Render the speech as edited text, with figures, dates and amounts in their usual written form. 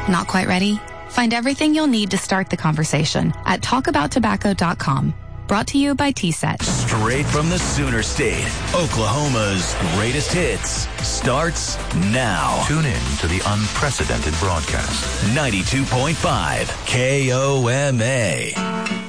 Not quite ready? Find everything you'll need to start the conversation at talkabouttobacco.com. Brought to you by T-Set. Straight from the Sooner State, Oklahoma's greatest hits starts now. Tune in to the unprecedented broadcast. 92.5 KOMA.